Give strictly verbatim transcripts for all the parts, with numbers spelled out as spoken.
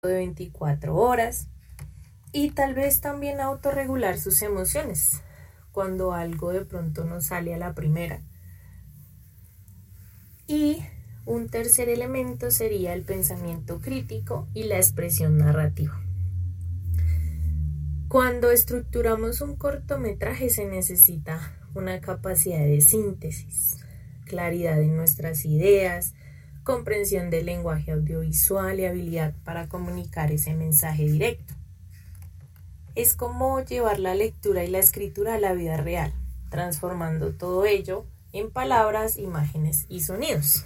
de veinticuatro horas y tal vez también autorregular sus emociones cuando algo de pronto no sale a la primera. Y un tercer elemento sería el pensamiento crítico y la expresión narrativa. Cuando estructuramos un cortometraje se necesita una capacidad de síntesis, claridad en nuestras ideas, comprensión del lenguaje audiovisual y habilidad para comunicar ese mensaje directo. Es como llevar la lectura y la escritura a la vida real, transformando todo ello en palabras, imágenes y sonidos.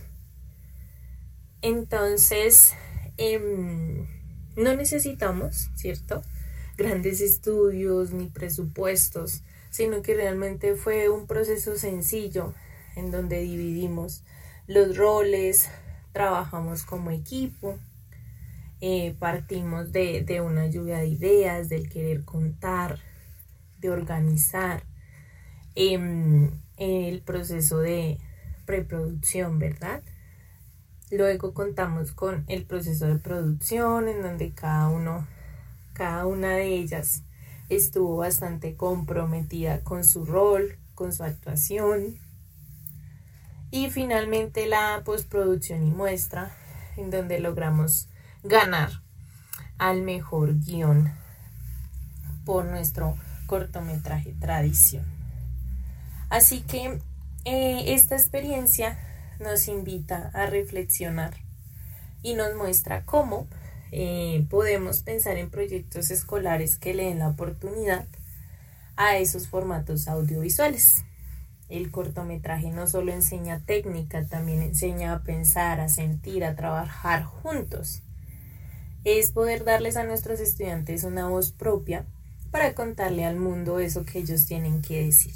Entonces, eh, no necesitamos, ¿cierto?, grandes estudios ni presupuestos, sino que realmente fue un proceso sencillo en donde dividimos los roles, trabajamos como equipo, eh, partimos de, de una lluvia de ideas, del querer contar, de organizar, eh, el proceso de preproducción, ¿verdad? Luego contamos con el proceso de producción, en donde cada uno, cada una de ellas estuvo bastante comprometida con su rol, con su actuación. Y finalmente la postproducción y muestra, en donde logramos ganar al mejor guión por nuestro cortometraje Tradición. Así que eh, esta experiencia nos invita a reflexionar y nos muestra cómo eh, podemos pensar en proyectos escolares que le den la oportunidad a esos formatos audiovisuales. El cortometraje no solo enseña técnica, también enseña a pensar, a sentir, a trabajar juntos. Es poder darles a nuestros estudiantes una voz propia para contarle al mundo eso que ellos tienen que decir.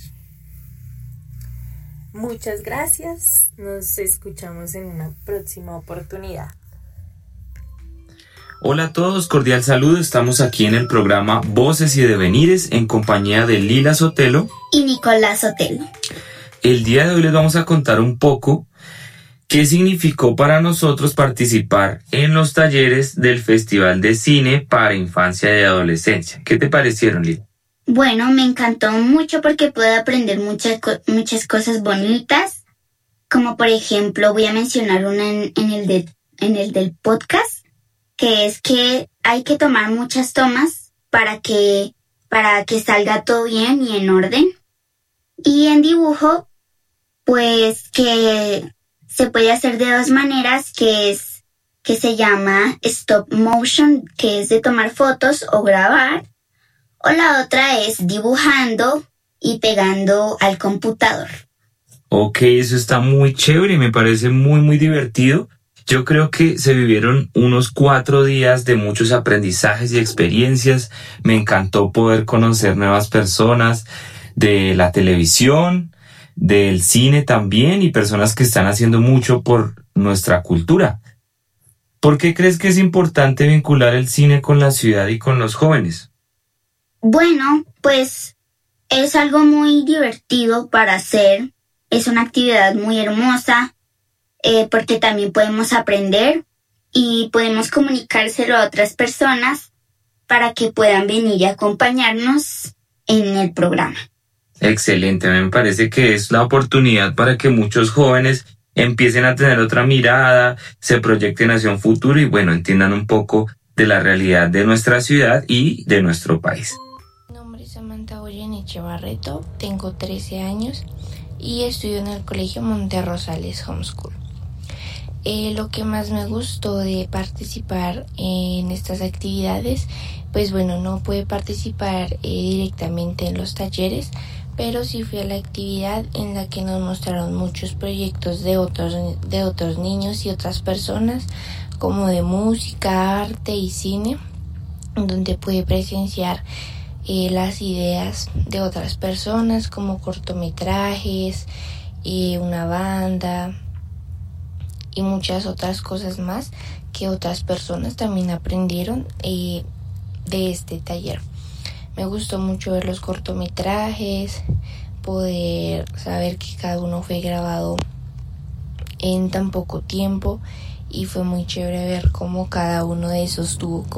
Muchas gracias, nos escuchamos en una próxima oportunidad. Hola a todos, cordial saludo, estamos aquí en el programa Voces y Devenires en compañía de Lila Sotelo y Nicolás Sotelo. El día de hoy les vamos a contar un poco qué significó para nosotros participar en los talleres del Festival de Cine para Infancia y Adolescencia. ¿Qué te parecieron, Lila? Bueno, me encantó mucho porque pude aprender muchas, muchas cosas bonitas, como por ejemplo voy a mencionar una en, en, el de, en el del podcast, que es que hay que tomar muchas tomas para que, para que salga todo bien y en orden. Y en dibujo, pues que se puede hacer de dos maneras, que es que se llama stop motion, que es de tomar fotos o grabar, o la otra es dibujando y pegando al computador. Ok, eso está muy chévere y me parece muy muy divertido. Yo creo que se vivieron unos cuatro días de muchos aprendizajes y experiencias. Me encantó poder conocer nuevas personas de la televisión, del cine también, y personas que están haciendo mucho por nuestra cultura. ¿Por qué crees que es importante vincular el cine con la ciudad y con los jóvenes? Bueno, pues es algo muy divertido para hacer. Es una actividad muy hermosa eh, porque también podemos aprender y podemos comunicárselo a otras personas para que puedan venir y acompañarnos en el programa. Excelente, me parece que es la oportunidad para que muchos jóvenes empiecen a tener otra mirada, se proyecten hacia un futuro y bueno, entiendan un poco de la realidad de nuestra ciudad y de nuestro país. Mi nombre es Samantha Goyeneche Barreto, tengo trece años y estudio en el Colegio Monte Rosales Homeschool. Eh, lo que más me gustó de participar en estas actividades, pues bueno, no pude participar eh, directamente en los talleres, pero sí fui a la actividad en la que nos mostraron muchos proyectos de otros, de otros niños y otras personas, como de música, arte y cine, donde pude presenciar eh, las ideas de otras personas, como cortometrajes, eh, una banda y muchas otras cosas más que otras personas también aprendieron eh, de este taller. Me gustó mucho ver los cortometrajes, poder saber que cada uno fue grabado en tan poco tiempo y fue muy chévere ver cómo cada uno de esos tuvo